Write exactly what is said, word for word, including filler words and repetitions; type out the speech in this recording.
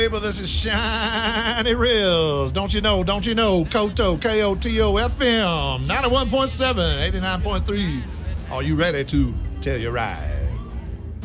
But this is Shiny Reels. Don't you know, don't you know, Koto, K O T O F M, ninety-one point seven, eighty-nine point three. Are you ready to tell your ride?